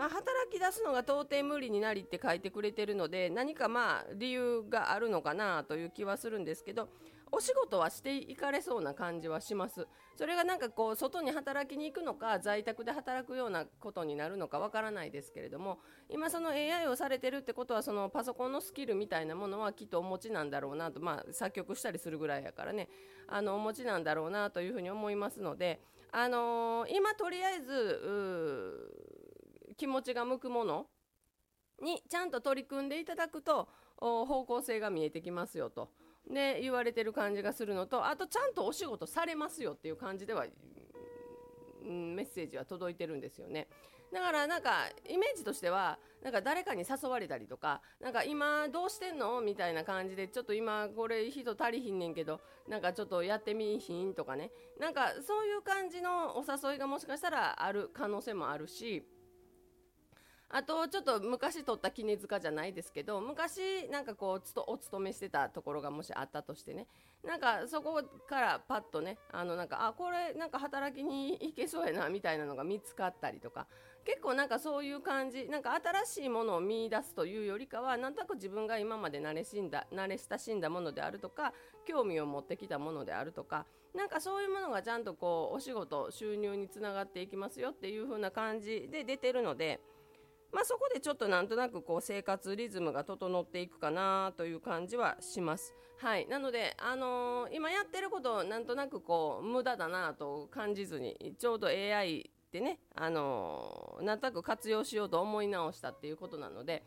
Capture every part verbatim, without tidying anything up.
まあ、働き出すのが到底無理になりって書いてくれてるので、何かまあ理由があるのかなという気はするんですけど、お仕事はしていかれそうな感じはします。それがなんかこう外に働きに行くのか在宅で働くようなことになるのかわからないですけれども、今その エーアイ をされてるってことは、そのパソコンのスキルみたいなものはきっとお持ちなんだろうなと、まあ、作曲したりするぐらいやからね、あのお持ちなんだろうなというふうに思いますので、あのー今とりあえず気持ちが向くものにちゃんと取り組んでいただくと方向性が見えてきますよと、で言われてる感じがするのと、あとちゃんとお仕事されますよっていう感じでは、うん、メッセージは届いてるんですよね。だからなんかイメージとしては、なんか誰かに誘われたりとか、なんか今どうしてんのみたいな感じで、ちょっと今これ人足りひんねんけどなんかちょっとやってみひんとかね、なんかそういう感じのお誘いがもしかしたらある可能性もあるし、あとちょっと昔取った絹塚じゃないですけど、昔なんかこうつとお勤めしてたところがもしあったとしてね、なんかそこからパッとね、あのなんかあこれなんか働きに行けそうやなみたいなのが見つかったりとか、結構なんかそういう感じ、なんか新しいものを見出すというよりかは、なんとなく自分が今まで慣れしんだ慣れ親しんだものであるとか、興味を持ってきたものであるとか、なんかそういうものがちゃんとこうお仕事収入につながっていきますよっていう風な感じで出てるので、まあ、そこでちょっとなんとなくこう生活リズムが整っていくかなという感じはします。はい、なので、あのー今やってることをなんとなくこう無駄だなと感じずに、ちょうど エーアイ でね、あのーなんとなく活用しようと思い直したっていうことなので、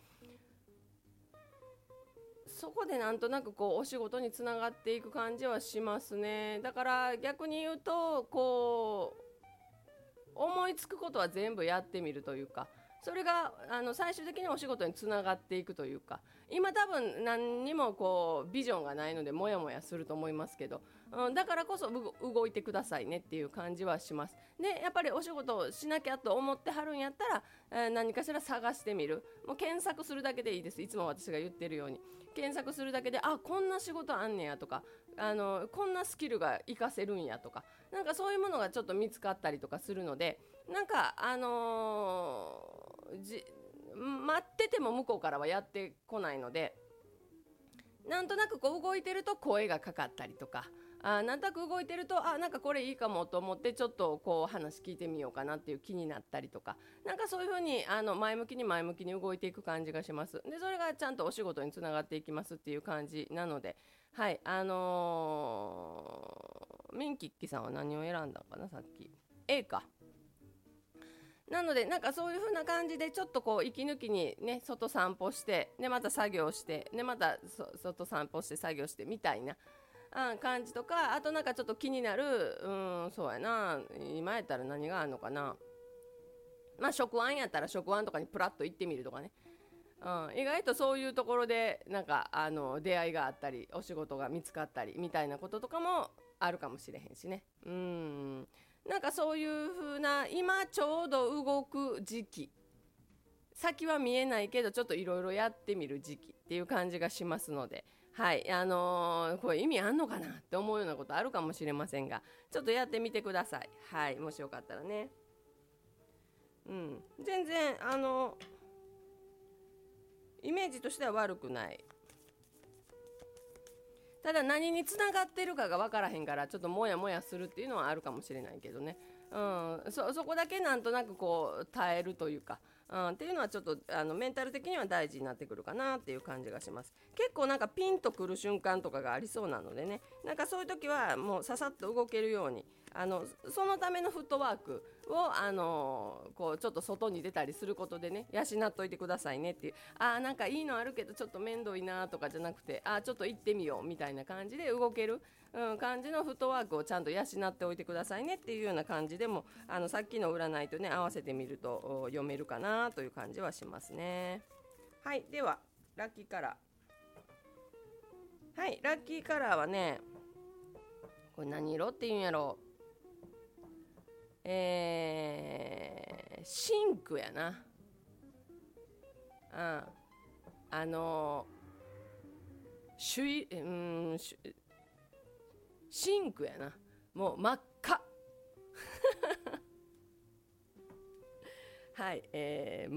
そこでなんとなくこうお仕事につながっていく感じはしますね。だから逆に言うと、こう思いつくことは全部やってみるというか、それがあの最終的にお仕事につながっていくというか、今多分何にもこうビジョンがないのでモヤモヤすると思いますけど、うん、だからこそう動いてくださいねっていう感じはします。でやっぱりお仕事をしなきゃと思ってはるんやったら、えー何かしら探してみる、もう検索するだけでいいです。いつも私が言ってるように検索するだけで、あこんな仕事あんねやとか、あのこんなスキルが活かせるんやとか、なんかそういうものがちょっと見つかったりとかするので、なんかあのーじ待ってても向こうからはやってこないので、なんとなくこう動いてると声がかかったりとか、あなんとなく動いてると、あなんかこれいいかもと思ってちょっとこう話聞いてみようかなっていう気になったりとか、なんかそういう風にあの前向きに前向きに動いていく感じがします。でそれがちゃんとお仕事につながっていきますっていう感じなので、はい、あのーミンキッキさんは何を選んだのかな、さっき A か。なのでなんかそういう風な感じでちょっとこう息抜きにね外散歩して、でまた作業してでまたそ外散歩して作業してみたいな、うん、感じとか、あとなんかちょっと気になる、うんそうやな、今やったら何があるのかな、まあ食案やったら食案とかにプラッと行ってみるとかね、うん、意外とそういうところでなんかあの出会いがあったりお仕事が見つかったりみたいなこととかもあるかもしれへんしね。うん、なんかそういう風な今ちょうど動く時期、先は見えないけどちょっといろいろやってみる時期っていう感じがしますので、はいあのーこれ意味あんのかなって思うようなことあるかもしれませんが、ちょっとやってみてください。はい、もしよかったらね。うん、全然あのイメージとしては悪くない。ただ何につながってるかが分からへんから、ちょっとモヤモヤするっていうのはあるかもしれないけどね、うん、そ, そこだけなんとなくこう耐えるというか、うん、っていうのはちょっとあのメンタル的には大事になってくるかなっていう感じがします。結構なんかピンとくる瞬間とかがありそうなのでね、なんかそういう時はもうささっと動けるように、あのそのためのフットワークをあのこうちょっと外に出たりすることでね養っといてくださいねっていう、あーなんかいいのあるけどちょっと面倒いなとかじゃなくて、あーちょっと行ってみようみたいな感じで動ける、うん、感じのフットワークをちゃんと養っておいてくださいねっていうような感じでも、あのさっきの占いとね合わせてみると読めるかなという感じはしますね。はい、ではラッキーカラー、はいラッキーカラーはね、これ何色っていうんやろう、えー、シンクやな。うん、あのー、シュイうんシュシンクやな。もう真っ赤はい、えー、